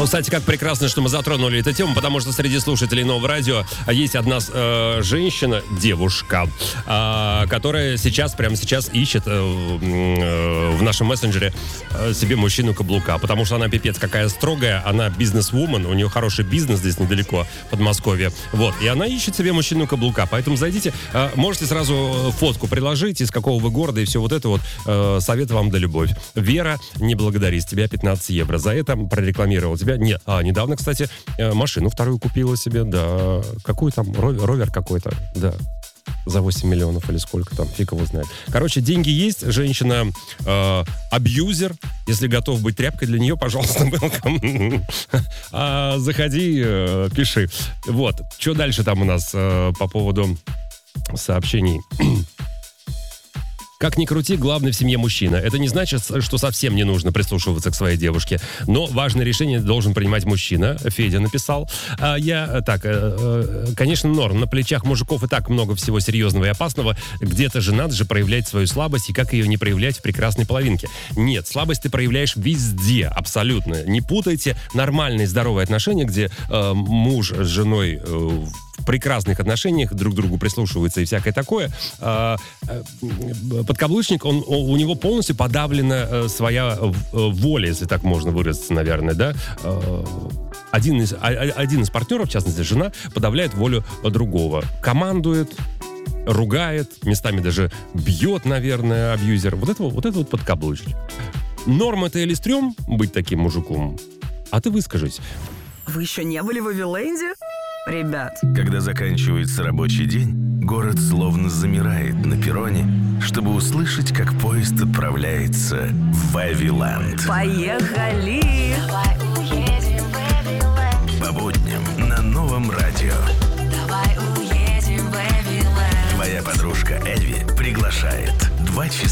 Ну, кстати, как прекрасно, что мы затронули эту тему, потому что среди слушателей Нового радио есть одна женщина, девушка, которая прямо сейчас ищет в нашем мессенджере себе мужчину-каблука, потому что она пипец какая строгая, она бизнес-вумен, у нее хороший бизнес здесь недалеко, в Подмосковье, вот, и она ищет себе мужчину-каблука, поэтому зайдите, можете сразу фотку приложить, из какого вы города, и все вот это вот, совет вам да любовь. Вера, не благодари, с тебя 15 евро, за это прорекламировал тебя. Нет, недавно, кстати, машину вторую купила себе, да, какую там, ровер какой-то, да, за 8 миллионов или сколько там, фиг его знает. Короче, деньги есть, женщина абьюзер, если готов быть тряпкой для нее, пожалуйста, welcome. Заходи, пиши. Вот, что дальше там у нас по поводу сообщений? Как ни крути, главный в семье мужчина. Это не значит, что совсем не нужно прислушиваться к своей девушке, но важное решение должен принимать мужчина. Федя написал. Конечно, норм. На плечах мужиков и так много всего серьезного и опасного. Где-то же надо же проявлять свою слабость, и как ее не проявлять в прекрасной половинке. Нет, слабость ты проявляешь везде, абсолютно. Не путайте нормальные здоровые отношения, где муж с женой в прекрасных отношениях друг к другу прислушиваются и всякое такое. Подкаблучник, у него полностью подавлена своя воля, если так можно выразиться, наверное, да. Один из партнеров, в частности, жена, подавляет волю другого. Командует, ругает, местами даже бьет, наверное, абьюзер. Вот это вот подкаблучник. Норм это или стрём быть таким мужиком? А ты выскажись. Вы еще не были в Эвиленде? Ребят. Когда заканчивается рабочий день, город словно замирает на перроне, чтобы услышать, как поезд отправляется в Эвиленд. Поехали! Давай уедем в Эвиленд. По будням на Новом радио. Давай уедем в Эвиленд. Твоя подружка Эльви приглашает 2 часа